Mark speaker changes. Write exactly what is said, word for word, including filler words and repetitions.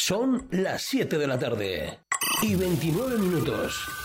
Speaker 1: Son las siete de la tarde y veintinueve minutos.